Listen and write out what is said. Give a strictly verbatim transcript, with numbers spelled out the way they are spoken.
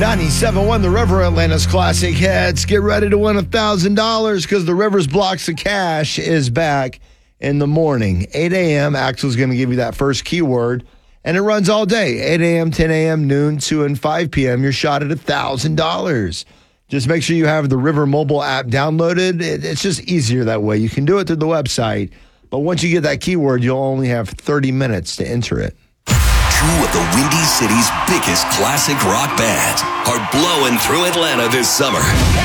ninety-seven point one The River, Atlanta's classic hits. Get ready to win one thousand dollars because the River's Blocks of Cash is back in the morning. eight a.m. Axel's going to give you that first keyword, and it runs all day. eight a.m., ten a.m., noon, two, and five p.m. You're shot at one thousand dollars. Just make sure you have the River mobile app downloaded. It, it's just easier that way. You can do it through the website, but once you get that keyword, you'll only have thirty minutes to enter it. Two of the Windy City's biggest classic rock bands are blowing through Atlanta this summer.